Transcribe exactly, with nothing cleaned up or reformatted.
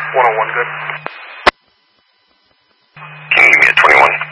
one oh one, good. Can you give me a twenty-one?